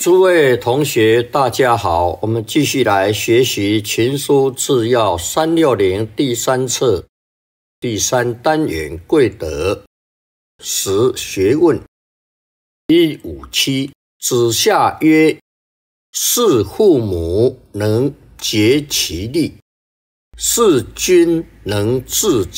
诸位同学，大家好，我们继续来学习《群书治要》360第3册第3单元贵德10学问157。子夏曰：事父母能竭其力，事君能自